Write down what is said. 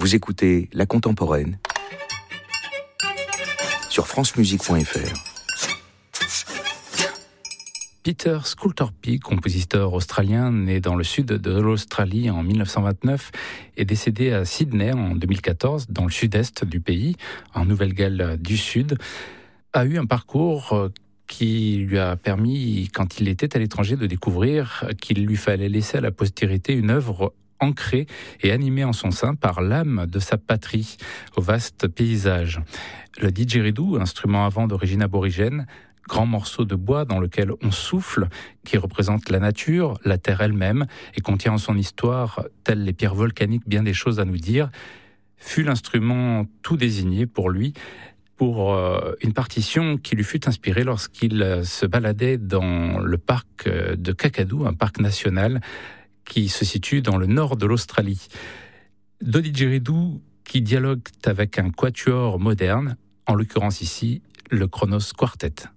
Vous écoutez La Contemporaine sur francemusique.fr. Peter Scultorpy, compositeur australien né dans le sud de l'Australie en 1929, est décédé à Sydney en 2014, dans le sud-est du pays, en Nouvelle-Galles du Sud, a eu un parcours qui lui a permis, quand il était à l'étranger, de découvrir qu'il lui fallait laisser à la postérité une œuvre ancrée et animée en son sein par l'âme de sa patrie, au vaste paysage. Le didgeridoo, instrument à vent d'origine aborigène, grand morceau de bois dans lequel on souffle, qui représente la nature, la terre elle-même, et contient en son histoire, telles les pierres volcaniques, bien des choses à nous dire, fut l'instrument tout désigné pour lui, pour une partition qui lui fut inspirée lorsqu'il se baladait dans le parc de Kakadu, un parc national qui se situe dans le nord de l'Australie. Deux didgeridoo qui dialoguent avec un quatuor moderne, en l'occurrence ici, le Kronos Quartet.